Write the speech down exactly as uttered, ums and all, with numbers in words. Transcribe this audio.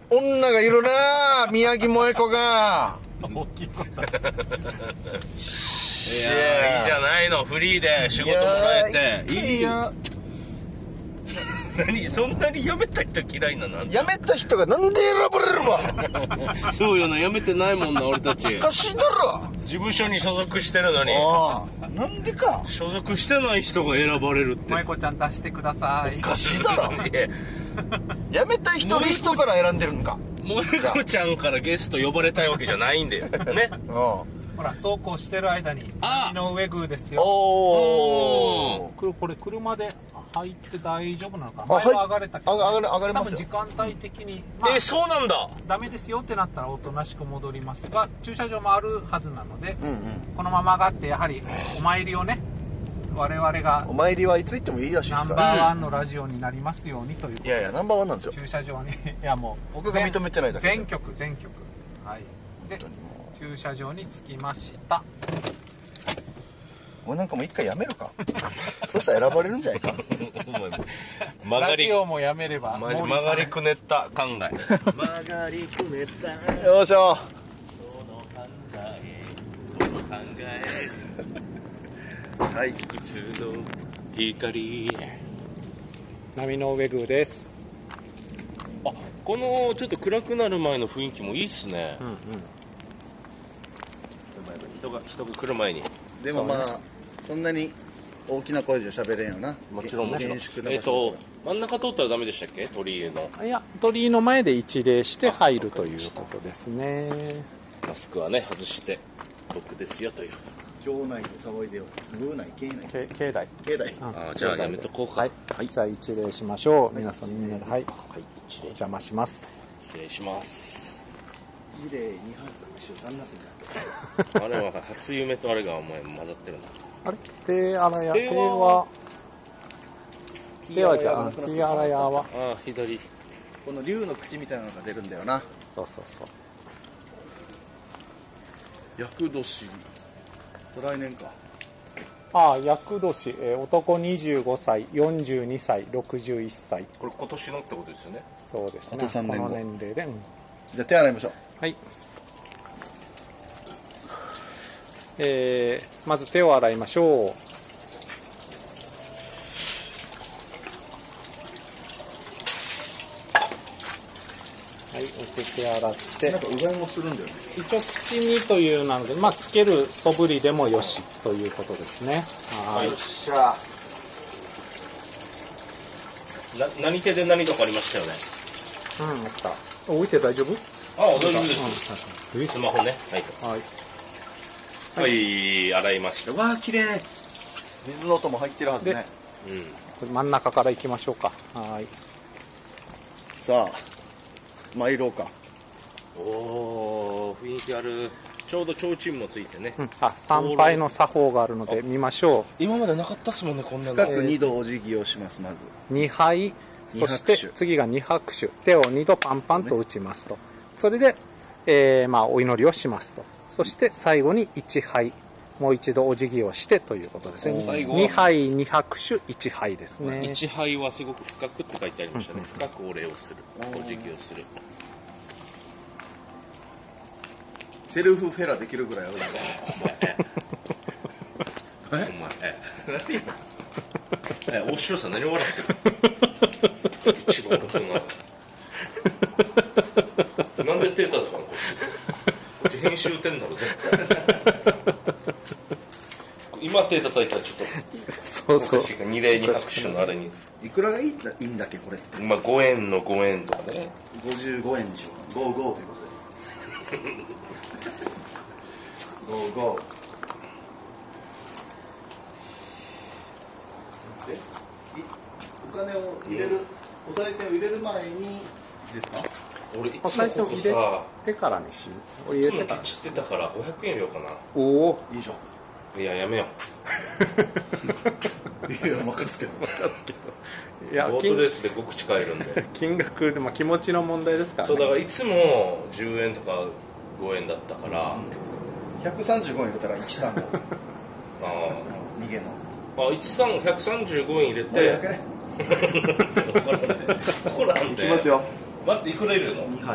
女がいるな宮城萌子が。 大きいことです。 いやいいじゃないの、フリーで仕事もらえて。いいよ。何そんなに辞めた人嫌いなの？ 辞めた人がなんで選ばれるわ。 そうよな、辞めてないもんな俺たち。 おかしいだろ。 事務所に所属してるのに。 ああ、なんでか。 所属してない人が選ばれるって。 舞子ちゃん出してください。 おかしいだろ。辞めた人リストから選んでるんか。 萌子ちゃんからゲスト呼ばれたいわけじゃないんだよね。 あほら、そうこうしてる間にあ井上宮ですあ。 よ。 おお。 これこれ車で入って大丈夫なのか。 あ前は上がれたけど、 はい、上がれ上がれますよ。 多分時間帯的に、まあ、 えそうなんだ。 ダメですよってなったらおとなしく戻りますが、駐車場もあるはずなので、 うんうん。 このまま上がってやはりお参りをね、我々がお参りはいつ行ってもいいらしいでナンすからね。 バーワンのラジオになりますようにということで。 いやいや、ナンバーワンなんですよ。 駐車場にいやもう僕が認めてないだけで。 全局全局はい。で本当にも駐車場に着きました。 俺なんかもう一回やめるか。そしたら選ばれるんじゃないか。 曲がりラジオもやめればマジ曲がりくねった考え。曲がりくねったよいしょ。 その考えその考えはい。 いつの光。 波の上宮です。 あ、このちょっと暗くなる前の雰囲気もいいっすね。 うんうん。 人が人が来る前に。 でもまあそんなに大きな声じゃ喋れんよな。 もちろんもちろん。 厳粛なえっ場所と真ん中通ったらダメでしたっけ？鳥居のいや、鳥居の前で一礼して入るということですね。 マスクはね外して僕ですよという。 町内で騒いでよ。宮内、境内、 け境内。 境内。 あじゃあやめとこうか。 はい。じゃあ一礼しましょう。皆さんみんなではい。 はい一礼邪魔します。 失礼します。 一礼二拍手三なすんあだ。 れは初夢とあれがお前混ざってるんだ。 あれ手洗や、手手はは、手はじゃあ、手洗やは。 ああ左。 この竜の口みたいなのが出るんだよな。 そうそうそう。 厄年。再来年か。 ああ、厄年、えー男にじゅうごさい、よんじゅうにさい、ろくじゅういっさい。 これ今年のってことですよね。 そうですね。 あとさんねんごこの年齢で。うんじゃあ手洗いましょう。 はい。えー、まず手を洗いましょう。はい、お手手洗ってなんかうがいもするんだよね。 一応口にというなので、まあつける素振りでもよしということですね。はい。 よっしゃ。 な何手で何とかありましたよね。 うん、あった。置いて大丈夫？ ああ大丈夫です。 うん、 スマホね。はい。 はい。 はい洗いました。わあ綺麗。 水の音も入ってるはずね。 うん。 これ真ん中から行きましょうか。はい。 さあ参ろうか。 おお雰囲気ある。ちょうど提灯もついてね。 うん、あ、参拝の作法があるので見ましょ今までなかったっすもんねこんなの。 深く二度お辞儀をします。まずう。にはい。そして二拍手次がに拍手。手をにどパンパンと打ちますと。それで、えー、まあお祈りをしますと。そして最後にいちはい。もう一度お辞儀をしてということですね。 最後はにはい、に拍手、いちはいですね。 一杯はすごく深くって書いてありましたね。深くお礼をする。お辞儀をする。 セルフフェラできるぐらいあるんだ。 お前えお前え何え大城さん何笑ってる一番ことななんで手叩かのこっちこっち編集点だろ絶対今手叩いたらちょっとそうそう。 二礼二拍手のあれにいくらがいいんだいいんだっけこれって。 まあごえんのごえんとかねごじゅうごえんでしょうか。ごじゅうごということでごじゅうごでいお金を入れる、お賽銭を入れる前にですか。 俺いつもお賽銭をここ入れさてからにしよう。 いつも入れてから。 ケチってたからごひゃくえん入れようかな。 おお。 いいじゃん。 いややめよいや任すけどいや、 うボートレースでご口買えるんで金額で、まあ、気持ちの問題ですからね。 そうだからいつもじゅうえんとかごえんだったからひゃくさんじゅうごえん入れたらいちさんごあ逃げのああいちさんひゃくさんじゅうごえん入れもうやてけねここなんでいきますよ。 待っていくら入れるのにはい